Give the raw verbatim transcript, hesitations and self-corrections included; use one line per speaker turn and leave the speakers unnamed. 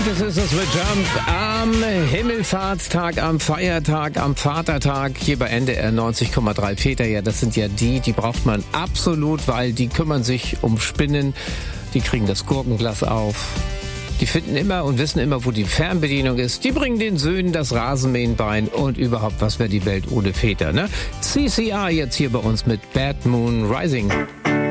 Das ist das mit Jump am Himmelfahrtstag, am Feiertag, am Vatertag hier bei N D R neunzig Komma drei. Väter, ja, das sind ja die, die braucht man absolut, weil die kümmern sich um Spinnen, die kriegen das Gurkenglas auf. Die finden immer und wissen immer, wo die Fernbedienung ist. Die bringen den Söhnen das Rasenmähen bei und überhaupt, was wäre die Welt ohne Väter, ne? C C R jetzt hier bei uns mit Bad Moon Rising.